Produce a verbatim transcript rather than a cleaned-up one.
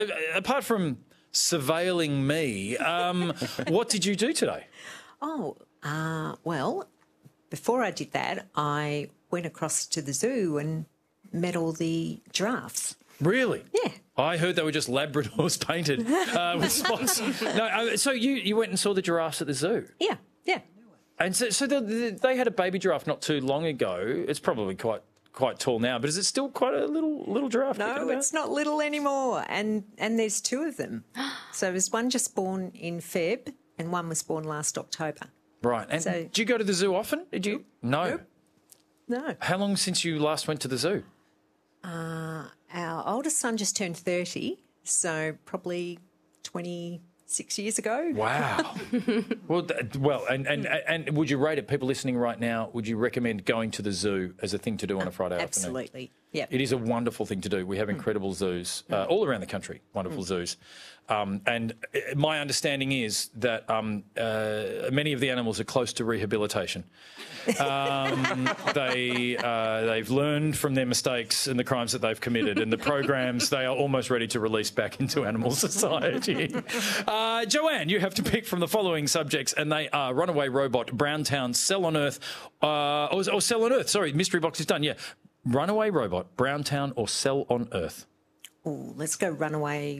apart from surveilling me, um, what did you do today? Oh, uh, well, before I did that, I went across to the zoo and met all the giraffes. Really? Yeah. I heard they were just Labradors painted uh, with spots. No, uh, so you, you went and saw the giraffes at the zoo? Yeah, yeah. And so, so the, the, they had a baby giraffe not too long ago. It's probably quite quite tall now, but is it still quite a little little giraffe? No, it's not little anymore. And and there's two of them. So there's one just born in Feb and one was born last October. Right. And So- do you go to the zoo often? Did you? No. Nope. No. How long since you last went to the zoo? Uh, our oldest son just turned thirty, so probably twenty-six years ago. Wow. well, th- well, and, and and would you rate it? People listening right now, would you recommend going to the zoo as a thing to do on a Friday afternoon? Absolutely. Yeah. It is a wonderful thing to do. We have incredible zoos uh, all around the country, wonderful zoos. Um, and uh, my understanding is that um, uh, many of the animals are close to rehabilitation. Um, they, uh, they've learned from their mistakes and the crimes that they've committed, and the programs they are almost ready to release back into animal society. Uh, Joanne, you have to pick from the following subjects, and they are Runaway Robot, Browntown, Cell on Earth, uh, or, or Cell on Earth, sorry, Mystery Box is done, yeah. Runaway Robot, Browntown or Cell on Earth? Oh, let's go Runaway